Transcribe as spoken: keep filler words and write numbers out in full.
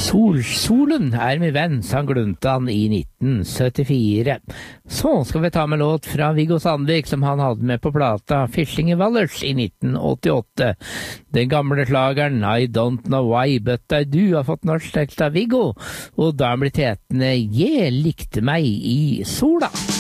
Sol, solen er min venn, sang Gluntan i nitten syttifire. Så skal vi ta med låt fra Viggo Sandvik som han hadde med på plata Fishinge Vallers i nitten åttiåtte. Den gamle slageren I Don't Know Why But I Do har fått norsk tekst av Viggo, og da blir tetene Jeg likte meg i sola.